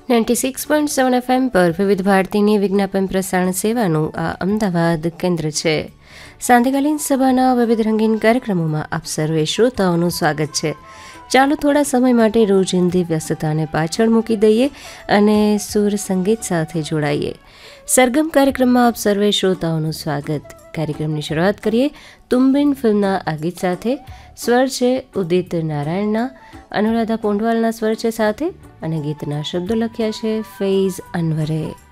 96.7 FM પર વિવિધ ભારતીની વિજ્ઞાપન પ્રસારણ સેવાનું આ અમદાવાદ કેન્દ્ર છે. સાંધ્યકાલીન સભાના વિવિધ રંગીન કાર્યક્રમોમાં આપ સર્વે શ્રોતાઓનું સ્વાગત છે. ચાલો થોડા સમય માટે રોજિંદી વ્યસ્તતાને પાછળ મૂકી દઈએ અને સુર સંગીત સાથે જોડાઈએ. સરગમ કાર્યક્રમમાં આપ સર્વે શ્રોતાઓનું સ્વાગત. કાર્યક્રમની શરૂઆત કરીએ તુમ્બિન ફિલ્મના આ ગીત સાથે. સ્વર છે ઉદિત નારાયણના, અનુરાધા પોંડવાલના સ્વર છે સાથે, અને ગીતના શબ્દો લખ્યા છે ફૈઝ અનવરે.